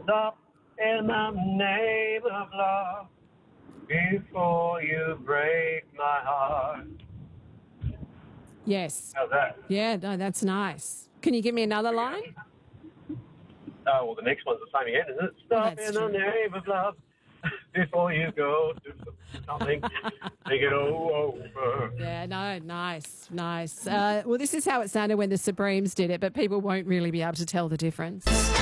Stop in the name of love before you break my heart. Yes. How's that? Yeah, no, that's nice. Can you give me another line? Well, the next one's the same again, isn't it? Stop that's in true. the name of love before you go do something. Make it all over. Yeah, no, nice. Well, this is how it sounded when the Supremes did it, but people won't really be able to tell the difference.